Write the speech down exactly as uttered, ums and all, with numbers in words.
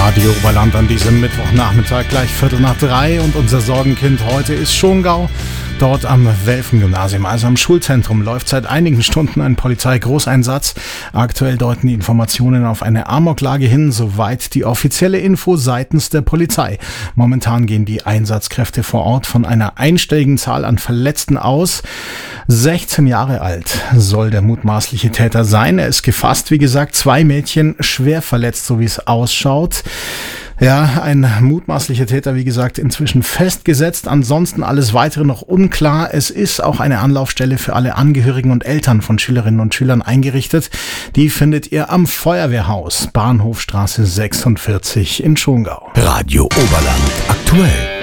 Radio Oberland an diesem Mittwochnachmittag, gleich Viertel nach drei, und unser Sorgenkind heute ist Schongau. Dort am Welfen-Gymnasium, also am Schulzentrum, läuft seit einigen Stunden ein Polizeigroßeinsatz. Aktuell deuten die Informationen auf eine Amoklage hin, soweit die offizielle Info seitens der Polizei. Momentan gehen die Einsatzkräfte vor Ort von einer einstelligen Zahl an Verletzten aus. sechzehn Jahre alt soll der mutmaßliche Täter sein. Er ist gefasst, wie gesagt, zwei Mädchen schwer verletzt, so wie es ausschaut. Ja, ein mutmaßlicher Täter, wie gesagt, inzwischen festgesetzt. Ansonsten alles weitere noch unklar. Es ist auch eine Anlaufstelle für alle Angehörigen und Eltern von Schülerinnen und Schülern eingerichtet. Die findet ihr am Feuerwehrhaus, Bahnhofstraße sechsundvierzig in Schongau. Radio Oberland aktuell.